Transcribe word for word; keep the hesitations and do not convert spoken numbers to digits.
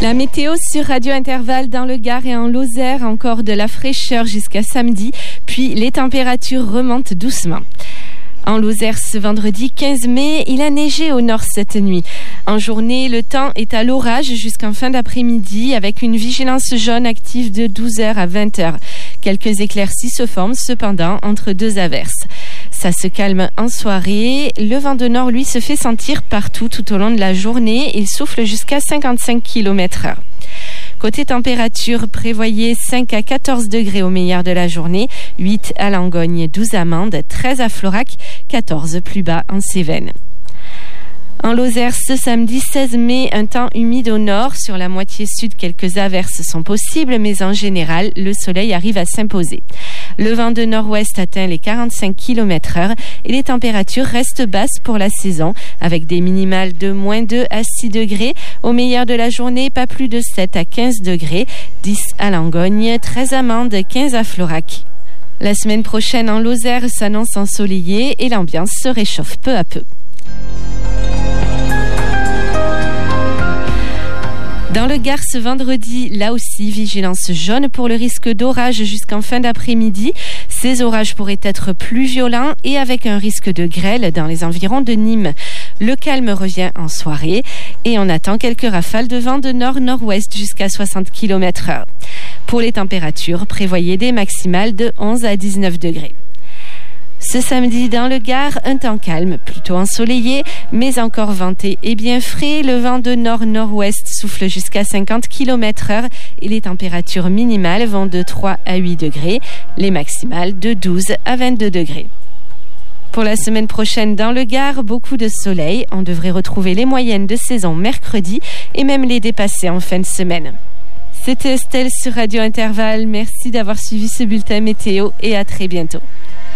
La météo sur Radio Intervalle dans le Gard et en Lozère, encore de la fraîcheur jusqu'à samedi, puis les températures remontent doucement. En Lozère, ce vendredi quinze mai, il a neigé au nord cette nuit. En journée, le temps est à l'orage jusqu'en fin d'après-midi avec une vigilance jaune active de douze heures à vingt heures. Quelques éclaircies se forment cependant entre deux averses. Ça se calme en soirée. Le vent de nord, lui, se fait sentir partout tout au long de la journée. Il souffle jusqu'à cinquante-cinq kilomètres heure. Côté température, prévoyez cinq à quatorze degrés au meilleur de la journée, huit à Langogne, douze à Mende, treize à Florac, quatorze plus bas en Cévennes. En Lozère, ce samedi seize mai, un temps humide au nord. Sur la moitié sud, quelques averses sont possibles, mais en général, le soleil arrive à s'imposer. Le vent de nord-ouest atteint les quarante-cinq kilomètres heure et les températures restent basses pour la saison, avec des minimales de moins deux à six degrés. Au meilleur de la journée, pas plus de sept à quinze degrés, dix à Langogne, treize à Mende, quinze à Florac. La semaine prochaine en Lozère s'annonce ensoleillée et l'ambiance se réchauffe peu à peu. Dans le Gard, ce vendredi, là aussi, vigilance jaune pour le risque d'orage jusqu'en fin d'après-midi. Ces orages pourraient être plus violents et avec un risque de grêle dans les environs de Nîmes. Le calme revient en soirée et on attend quelques rafales de vent de nord-nord-ouest jusqu'à soixante kilomètres heure. Pour les températures, prévoyez des maximales de onze à dix-neuf degrés. Ce samedi, dans le Gard, un temps calme, plutôt ensoleillé, mais encore venté et bien frais. Le vent de nord-nord-ouest souffle jusqu'à cinquante kilomètres heure et les températures minimales vont de trois à huit degrés, les maximales de douze à vingt-deux degrés. Pour la semaine prochaine, dans le Gard, beaucoup de soleil. On devrait retrouver les moyennes de saison mercredi et même les dépasser en fin de semaine. C'était Estelle sur Radio Intervalle. Merci d'avoir suivi ce bulletin météo et à très bientôt.